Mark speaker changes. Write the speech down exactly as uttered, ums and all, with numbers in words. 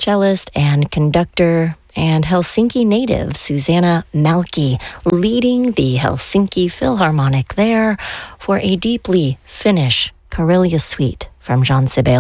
Speaker 1: cellist and conductor, and Helsinki native Susanna Malki leading the Helsinki Philharmonic there for a deeply Finnish Karelia suite from Jean Sibelius.